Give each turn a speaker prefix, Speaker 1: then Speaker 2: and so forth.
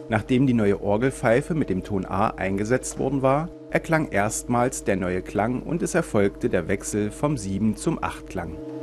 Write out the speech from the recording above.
Speaker 1: Nachdem die neue Orgelpfeife mit dem Ton A eingesetzt worden war, erklang erstmals der neue Klang und es erfolgte der Wechsel vom 7 zum 8-Klang.